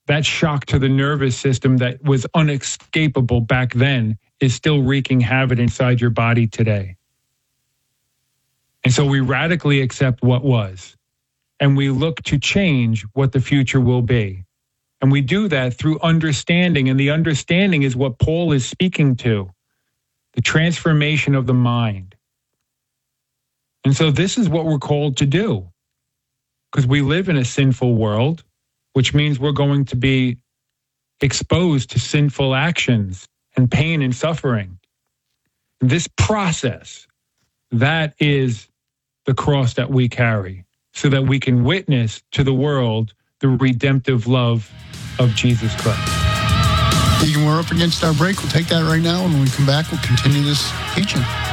that shock to the nervous system that was unescapable back then is still wreaking havoc inside your body today. And so we radically accept what was, and we look to change what the future will be. And we do that through understanding, and the understanding is what Paul is speaking to, the transformation of the mind. And so this is what we're called to do, because we live in a sinful world, which means we're going to be exposed to sinful actions and pain and suffering. This process, that is the cross that we carry, so that we can witness to the world the redemptive love of Jesus Christ. Deacon, we're up against our break. We'll take that right now, and when we come back, we'll continue this teaching.